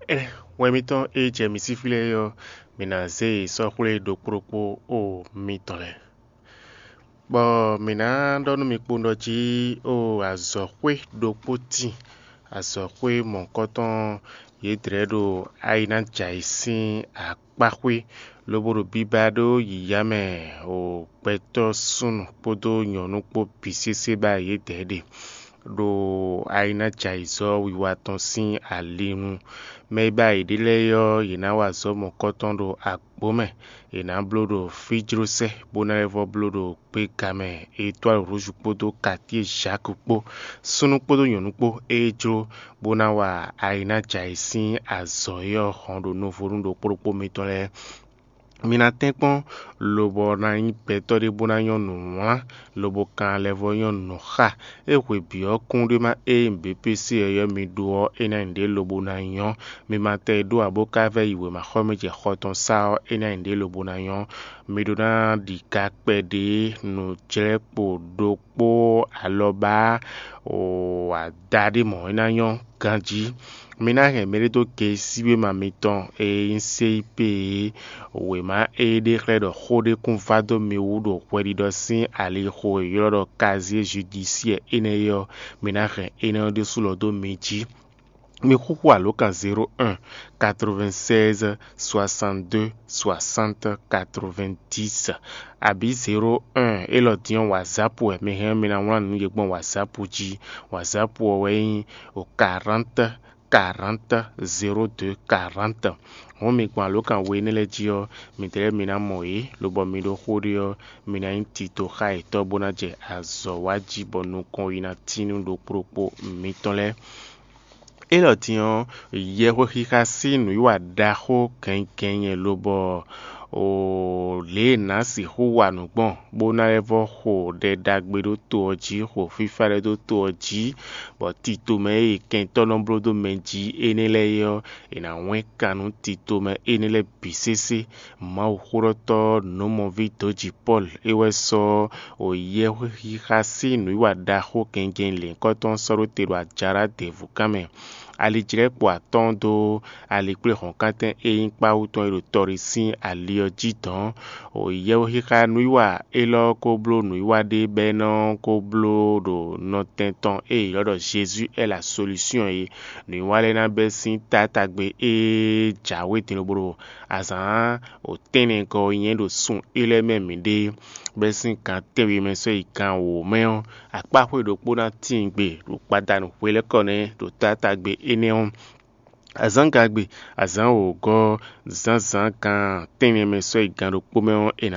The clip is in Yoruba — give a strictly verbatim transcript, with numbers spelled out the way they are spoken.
Eh, wemiton e jemisi file yo mina ze sokule do propo o mitole. Bo mina donu mi kpundo ji o azokwe do poti. Azokwe mon koton ye dredo aina jaisi akpakwe loboro bibado yiyame o peto sunu podo nyonukpo pisese ba ye dede. Do aina jaizo wiwaton sin alinu meba idile yo yina wazo mo koton do akpome ina blodo fijrose bona evo blodo pe kame étoile rouge podo quartier Jacques po sunu podo yonukpo ejo bona wa aina jaisin azoyo hondo no forundo propo metole mina tenkpon lobo na yin peto de bona yon no lobo kan levo yon no ha e we bio kunde ma e mbpc yo mi do ena inde lobo na yon mi mate do aboka ve iwe ma khome je khoton sa ena inde lobo na yon mi do na di kakpede no jepo dokpo aloba o adade mo ena yon ganji mina he merito ke sibe ma miton e insipe we ma e de credo khode kunfado mi wudo kwedi do sin ali ho yoro casier judiciaire eneyo mina he ene de sulo do meji mi kuku aloka zéro un quatre-vingt-seize soixante-deux soixante quatre-vingt-dix abi zéro un elo dion whatsapp we mi he mina wan nu yegbon whatsapp ji whatsapp we o quarante quarante zéro deux quarante on mi kwa lokan we nele jio mi tere mina moye lobo mi do khodio mina intito khai to bonaje azo waji bonu kon ina tinu do propo mitole elo tion yeho hikasi nu iwa daho kenkenye lobo o le nasi huwa nugbon bona evo ho de dagbedo to oji ho fifare do to oji bo tito me kento nombro do menji enele yo ina wen kanu tito me enele bisese ma uhuroto no movi doji Paul eweso o yeho hikasi nu iwa daho kenken le koton soro tero ajara devu kame ali jire po atondo ali pre honkante e inpa uton ero torisin ali ojitan o yewo hika nuiwa elo koblo nuiwa de beno koblo do notenton e lodo Jésus est la solution e nuiwa le na besin tatagbe e jawe tinoboro azan o tenen ko yen do sun ile memide besin kan tewi meso ikan o meon akpapo do pona tingbe do padanu wele kone do tatagbe eneon azan gagbe azan o go zan zan kan tenen meso ikan do pomeon ena